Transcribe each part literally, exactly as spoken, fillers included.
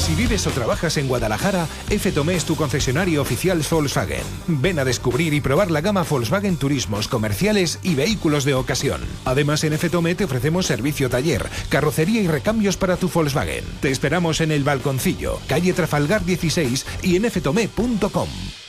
Si vives o trabajas en Guadalajara, F. Tomé es tu concesionario oficial Volkswagen. Ven a descubrir y probar la gama Volkswagen Turismos, comerciales y vehículos de ocasión. Además, en F. Tomé te ofrecemos servicio taller, carrocería y recambios para tu Volkswagen. Te esperamos en El Balconcillo, calle Trafalgar dieciséis y en f tomé punto com.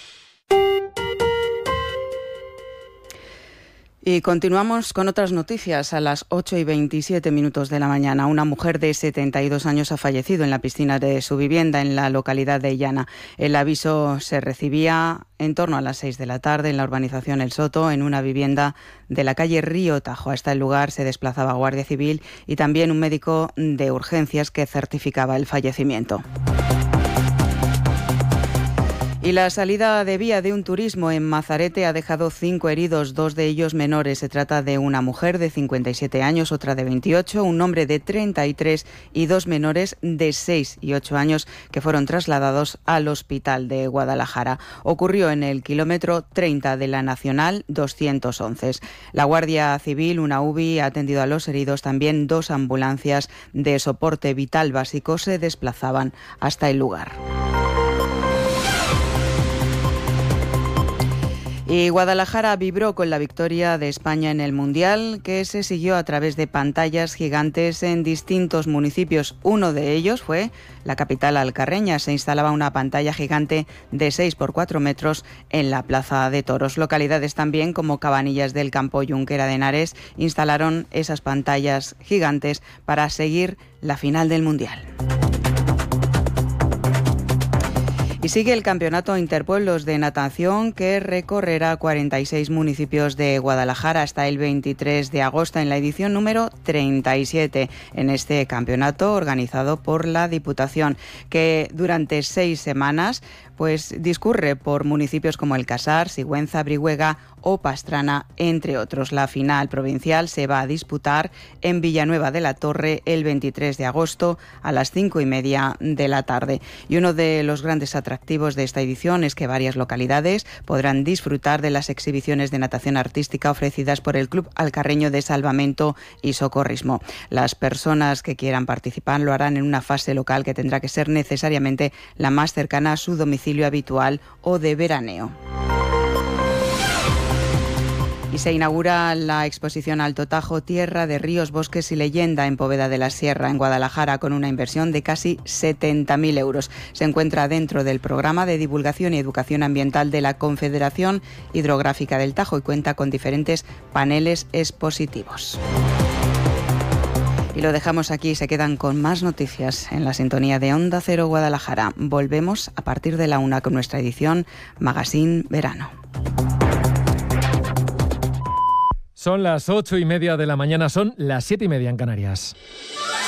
Y continuamos con otras noticias. A las ocho y veintisiete minutos de la mañana, una mujer de setenta y dos años ha fallecido en la piscina de su vivienda en la localidad de Illana. El aviso se recibía en torno a las seis de la tarde en la urbanización El Soto, en una vivienda de la calle Río Tajo. Hasta el lugar se desplazaba Guardia Civil y también un médico de urgencias que certificaba el fallecimiento. Y la salida de vía de un turismo en Mazarete ha dejado cinco heridos, dos de ellos menores. Se trata de una mujer de cincuenta y siete años, otra de veintiocho, un hombre de treinta y tres y dos menores de seis y ocho años que fueron trasladados al hospital de Guadalajara. Ocurrió en el kilómetro treinta de la Nacional doscientos once. La Guardia Civil, una U B I, ha atendido a los heridos. También dos ambulancias de soporte vital básico se desplazaban hasta el lugar. Y Guadalajara vibró con la victoria de España en el Mundial, que se siguió a través de pantallas gigantes en distintos municipios. Uno de ellos fue la capital alcarreña. Se instalaba una pantalla gigante de seis por cuatro metros en la Plaza de Toros. Localidades también como Cabanillas del Campo y Junquera de Henares instalaron esas pantallas gigantes para seguir la final del Mundial. Y sigue el Campeonato Interpueblos de Natación, que recorrerá cuarenta y seis municipios de Guadalajara hasta el veintitrés de agosto en la edición número treinta y siete. En este campeonato organizado por la Diputación, que durante seis semanas pues discurre por municipios como El Casar, Sigüenza, Brihuega o Pastrana, entre otros. La final provincial se va a disputar en Villanueva de la Torre el veintitrés de agosto a las cinco y media de la tarde. Y uno de los grandes atractivos de esta edición es que varias localidades podrán disfrutar de las exhibiciones de natación artística ofrecidas por el Club Alcarreño de Salvamento y Socorrismo. Las personas que quieran participar lo harán en una fase local que tendrá que ser necesariamente la más cercana a su domicilio habitual o de veraneo. Y se inaugura la exposición Alto Tajo, Tierra de Ríos, Bosques y Leyenda en Póveda de la Sierra, en Guadalajara, con una inversión de casi setenta mil euros. Se encuentra dentro del programa de divulgación y educación ambiental de la Confederación Hidrográfica del Tajo y cuenta con diferentes paneles expositivos. Y lo dejamos aquí, se quedan con más noticias en la sintonía de Onda Cero Guadalajara. Volvemos a partir de la una con nuestra edición Magazine Verano. Son las ocho y media de la mañana, son las siete y media en Canarias.